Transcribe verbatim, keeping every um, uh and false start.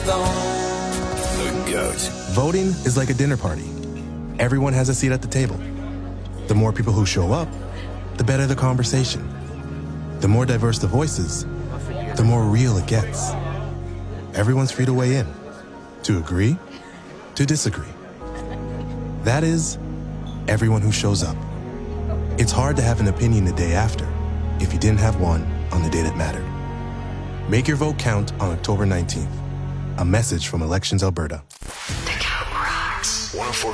The GOAT. Voting is like a dinner party. Everyone has a seat at the table. The more people who show up, the better the conversation. The more diverse the voices, the more real it gets. Everyone's free to weigh in, to agree, to disagree. That is, everyone who shows up. It's hard to have an opinion the day after if you didn't have one on the day that mattered. Make your vote count on October nineteenth. A message from Elections Alberta.